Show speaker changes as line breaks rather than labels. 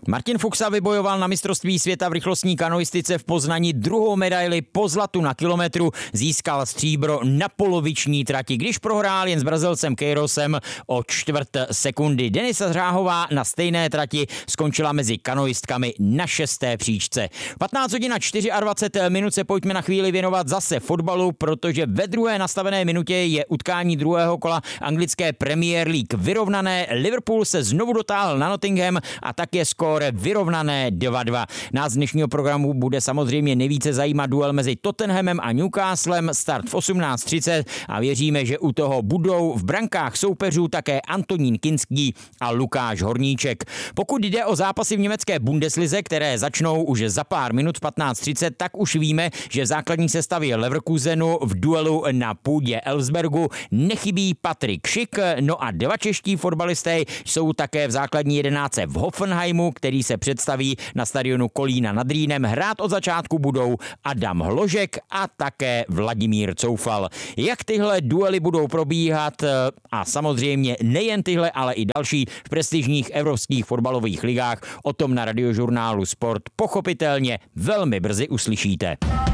Martin Fuchsa vybojoval na mistrovství světa v rychlostní kanoistice v Poznani druhou medaili po zlatu na kilometru, získal stříbro na poloviční trati, když prohrál jen s Brazilcem Queirosem o čtvrt sekundy. Denisa Řáhová na stejné trati skončila mezi kanoistkami na 6. příčce. 15 hodin a 24 minut se pojďme na chvíli věnovat zase fotbalu, protože ve druhé nastavené minutě je utkání druhého kola anglické Premier League vyrovnané. Liverpool se znovu dotáhl na Nottingham a tak je skóre vyrovnané 2-2. Nás z dnešního programu bude samozřejmě nejvíce zajímat duel mezi Tottenhamem a Newcastlem, start v 18:30 a věříme, že u toho budou v brankách soupeřů také Antonín Kinský a Lukáš Horníček. Pokud jde o zápasy v německé Bundeslize, které začnou už za pár minut v 15:30, tak už víme, že v základní sestavě Leverkusenu v duelu na půdě Elfsbergu nechybí Patrik Schick, no a dva čeští fotbalisté jsou také v základní jedenáctce v Hoffenheimu, který se představí na stadionu Kolína nad Rýnem. Hrát od začátku budou Adam Hložek a také Vladimír Coufal. Jak tyhle duely budou probíhat a samozřejmě nejen tyhle, ale i další v prestižních evropských fotbalových ligách, o tom na Radiožurnálu Sport pochopitelně velmi brzy uslyšíte.